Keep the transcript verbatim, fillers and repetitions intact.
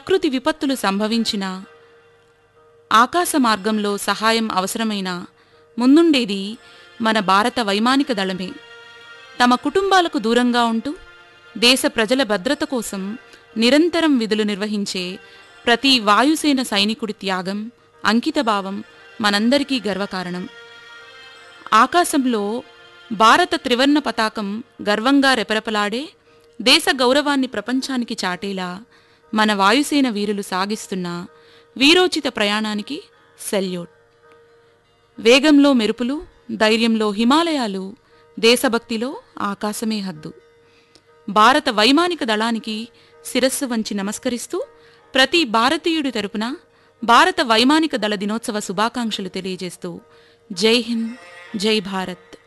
ప్రకృతి విపత్తులు సంభవించినా, ఆకాశ మార్గంలో సహాయం అవసరమైనా ముందుండేది మన భారత వైమానిక దళమే. తమ కుటుంబాలకు దూరంగా ఉంటూ దేశ ప్రజల భద్రత కోసం నిరంతరం విధులు నిర్వహించే ప్రతి వాయుసేన సైనికుడి త్యాగం, అంకితభావం మనందరికీ గర్వకారణం. ఆకాశంలో భారత త్రివర్ణ పతాకం గర్వంగా రెపరెపలాడే దేశ గౌరవాన్ని ప్రపంచానికి చాటేలా మన వాయుసేన వీరులు సాగిస్తున్న వీరోచిత ప్రయాణానికి సెల్యూట్. వేగంలో మెరుపులు, ధైర్యంలో హిమాలయాలు, దేశభక్తిలో ఆకాశమే హద్దు. భారత వైమానిక దళానికి శిరస్సు వంచి నమస్కరిస్తూ ప్రతి భారతీయుడి తరపున భారత వైమానిక దళ దినోత్సవ శుభాకాంక్షలు తెలియజేస్తూ జై హింద్, జై భారత్.